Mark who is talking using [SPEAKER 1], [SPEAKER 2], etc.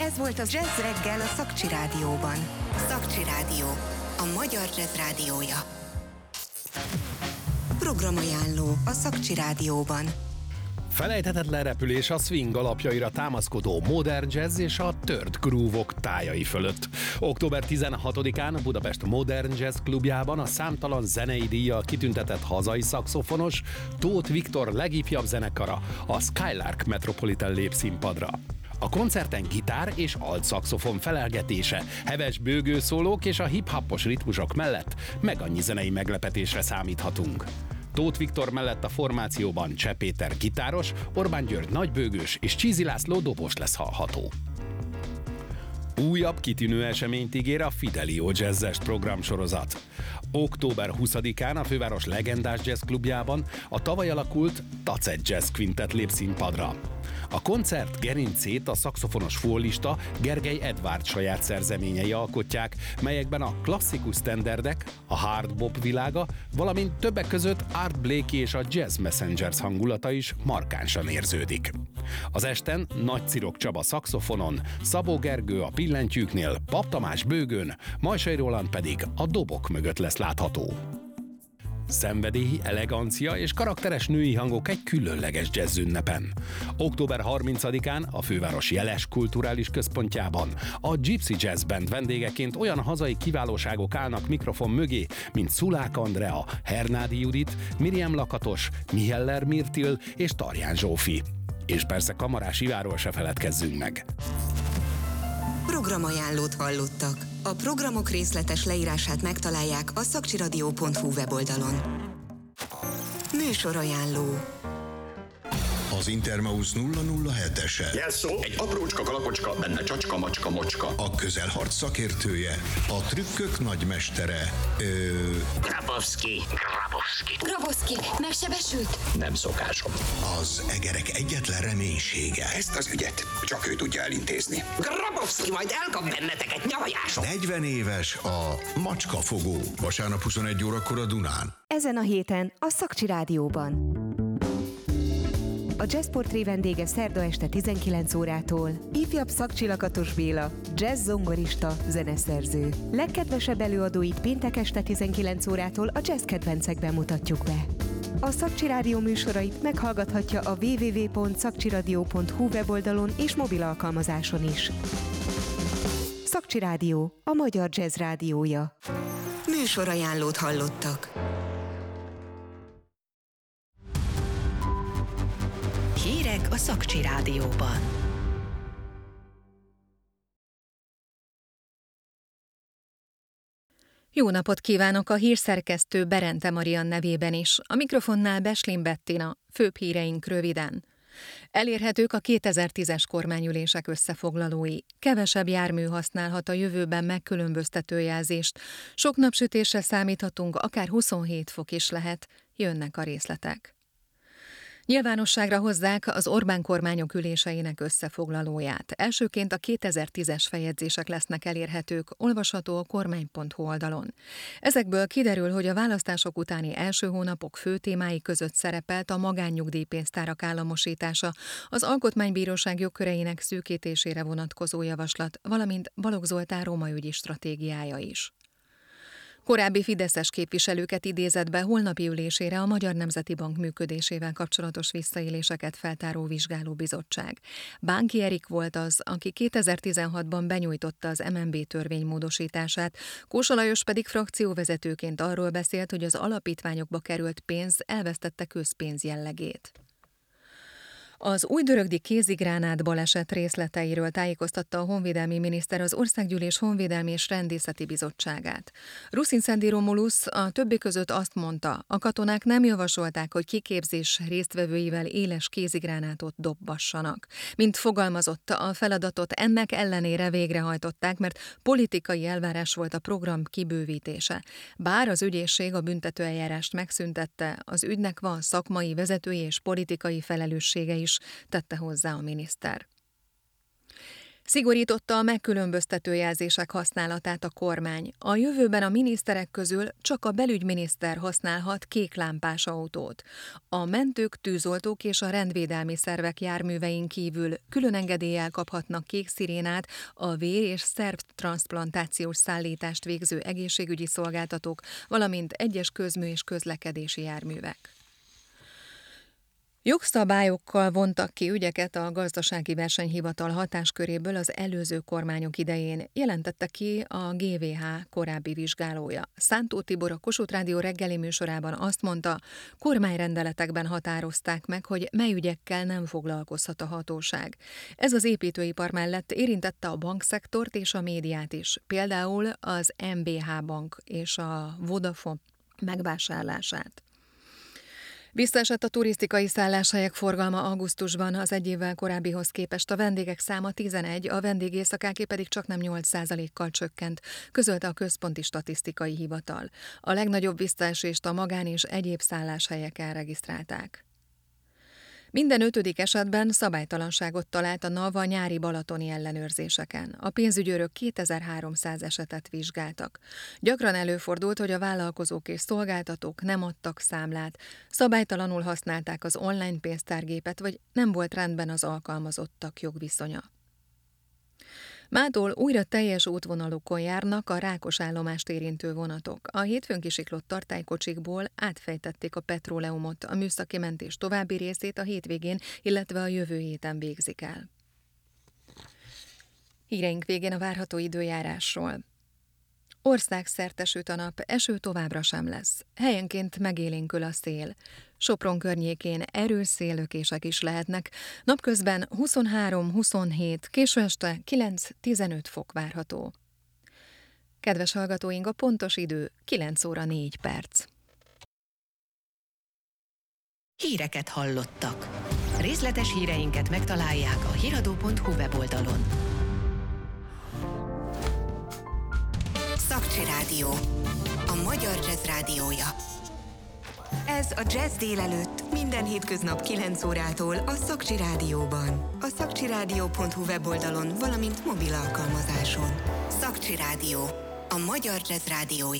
[SPEAKER 1] Ez volt az Jazz Reggel a Szakcsi Rádióban. Szakcsi Rádió, a magyar jazz rádiója. Programajánló a Szakcsi Rádióban.
[SPEAKER 2] Felejthetetlen repülés a swing alapjaira támaszkodó modern jazz és a tört groove-ok tájai fölött. Október 16-án a Budapest Modern Jazz Klubjában a számtalan zenei díjjal kitüntetett hazai szaxofonos Tóth Viktor legifjabb zenekara, a Skylark Metropolitan lép színpadra. A koncerten gitár és altszaxofon felelgetése, heves bőgőszólók és a hip-hopos ritmusok mellett meg annyi zenei meglepetésre számíthatunk. Tóth Viktor mellett a formációban Cseh Péter gitáros, Orbán György nagybőgős és Csízi László dobos lesz hallható. Újabb kitűnő eseményt ígér a Fidelio Jazzes programsorozat. Október 20-án a főváros legendás jazzklubjában a tavaly alakult Tacet Jazz Quintet lép színpadra. A koncert gerincét a szaxofonos fólista Gergely Edvárd saját szerzeményei alkotják, melyekben a klasszikus sztenderdek, a hard bop világa, valamint többek között Art Blakey és a Jazz Messengers hangulata is markánsan érződik. Az esten Nagy Cirok Csaba szaxofonon, Szabó Gergő a pillentyűknél, Pap Tamás bőgőn, Majsai Roland pedig a dobok mögött lesz látható. Szenvedély, elegancia és karakteres női hangok egy különleges jazz ünnepen. Október 30-án a főváros jeles kulturális központjában a Gypsy Jazz Band vendégeként olyan hazai kiválóságok állnak mikrofon mögé, mint Szulák Andrea, Hernádi Judit, Miriam Lakatos, Miheller Mirtil és Tarján Zsófi. És persze Kamarás Iváról se feledkezzünk meg.
[SPEAKER 1] Programajánlót hallottak. A programok részletes leírását megtalálják a szakcsiradio.hu weboldalon. Műsorajánló.
[SPEAKER 3] Az Intermausz 007-ese.
[SPEAKER 4] Jelszó, egy aprócska kalapocska, benne csacska, macska, mocska.
[SPEAKER 3] A közelharc szakértője, a trükkök nagymestere.
[SPEAKER 4] Grabowski.
[SPEAKER 5] Grabowski, megsebesült?
[SPEAKER 4] Nem szokásom.
[SPEAKER 3] Az egerek egyetlen reménysége.
[SPEAKER 4] Ezt az ügyet csak ő tudja elintézni. Grabowski majd elkap benneteket nyavajáson.
[SPEAKER 3] 40 éves a macskafogó. Vasárnap 21 órakor a Dunán.
[SPEAKER 1] Ezen a héten a Szakcsi Rádióban. A Jazz Portré vendége szerda este 19 órától ifjabb Szakcsi Lakatos Béla, jazz zongorista, zeneszerző. Legkedvesebb előadóit péntek este 19 órától a jazz kedvencekben mutatjuk be. A Szakcsi Rádió műsorait meghallgathatja a www.szakcsiradio.hu weboldalon és mobil alkalmazáson is. Szakcsi Rádió, a magyar jazz rádiója. Műsorajánlót hallottak.
[SPEAKER 5] Hírek a Szakcsi Rádióban.
[SPEAKER 6] Jó napot kívánok a hírszerkesztő Berente Marian nevében is. A mikrofonnál Beslin Bettina, főbb híreink röviden. Elérhetők a 2010-es kormányülések összefoglalói. Kevesebb jármű használhat a jövőben megkülönböztető jelzést. Sok napsütésre számíthatunk, akár 27 fok is lehet. Jönnek a részletek. Nyilvánosságra hozzák az Orbán kormányok üléseinek összefoglalóját. Elsőként a 2010-es feljegyzések lesznek elérhetők, olvasható a kormány.hu oldalon. Ezekből kiderül, hogy a választások utáni első hónapok fő témái között szerepelt a magánnyugdíjpénztárak államosítása, az Alkotmánybíróság jogköreinek szűkítésére vonatkozó javaslat, valamint Balogh Zoltán romaügyi stratégiája is. Korábbi fideszes képviselőket idézett be holnapi ülésére a Magyar Nemzeti Bank működésével kapcsolatos visszaéléseket feltáró vizsgálóbizottság. Bánki Erik volt az, aki 2016-ban benyújtotta az MNB törvény módosítását, Kósa Lajos pedig frakcióvezetőként arról beszélt, hogy az alapítványokba került pénz elvesztette közpénz jellegét. Az újdörögdi kézigránát baleset részleteiről tájékoztatta a honvédelmi miniszter az Országgyűlés Honvédelmi és Rendészeti Bizottságát. Ruszin Szendi Romulusz a többi között azt mondta, a katonák nem javasolták, hogy kiképzés résztvevőivel éles kézigránátot dobbassanak. Mint fogalmazotta, a feladatot ennek ellenére végrehajtották, mert politikai elvárás volt a program kibővítése. Bár az ügyészség a büntetőeljárást megszüntette, az ügynek van szakmai, vezetői és politikai felelőssége is, tette hozzá a miniszter. Szigorította a megkülönböztető jelzések használatát a kormány. A jövőben a miniszterek közül csak a belügyminiszter használhat kéklámpás autót. A mentők, tűzoltók és a rendvédelmi szervek járművein kívül külön engedéllyel kaphatnak kék szirénát a vér- és szervtranszplantációs szállítást végző egészségügyi szolgáltatók, valamint egyes közmű- és közlekedési járművek. Jogszabályokkal vontak ki ügyeket a Gazdasági Versenyhivatal hatásköréből az előző kormányok idején, jelentette ki a GVH korábbi vizsgálója. Szántó Tibor a Kossuth Rádió reggeli műsorában azt mondta, kormányrendeletekben határozták meg, hogy mely ügyekkel nem foglalkozhat a hatóság. Ez az építőipar mellett érintette a bankszektort és a médiát is, például az MBH Bank és a Vodafone megvásárlását. Visszaesett a turisztikai szálláshelyek forgalma augusztusban, az egy évvel korábbihoz képest a vendégek száma 11, a vendégészakáké pedig csaknem 8%-kal csökkent, közölte a Központi Statisztikai Hivatal. A legnagyobb visszaesést a magán és egyéb szálláshelyeken regisztrálták. Minden 5. esetben szabálytalanságot talált a NAV a nyári balatoni ellenőrzéseken. A pénzügyőrök 2300 esetet vizsgáltak. Gyakran előfordult, hogy a vállalkozók és szolgáltatók nem adtak számlát, szabálytalanul használták az online pénztárgépet, vagy nem volt rendben az alkalmazottak jogviszonya. Mától újra teljes útvonalukon járnak a Rákosállomást érintő vonatok. A hétfőn kisiklott tartálykocsikból átfejtették a petróleumot, a műszaki mentés további részét a hétvégén, illetve a jövő héten végzik el. Híreink végén a várható időjárásról. Országszerte süt a nap, eső továbbra sem lesz. Helyenként megélénkül a szél. Sopron környékén erős széllökések is lehetnek, napközben 23-27, késő este 9-15 fok várható. Kedves hallgatóink, a pontos idő 9 óra 4 perc.
[SPEAKER 5] Híreket hallottak. Részletes híreinket megtalálják a hiradó.hu weboldalon.
[SPEAKER 7] Szakcsi Rádió, a magyar jazz rádiója.
[SPEAKER 1] Ez a Jazz délelőtt minden hétköznap 9 órától a Szakcsi Rádióban. A szakcsiradio.hu weboldalon, valamint mobil alkalmazáson.
[SPEAKER 7] Szakcsi Rádió, a magyar jazz rádiója.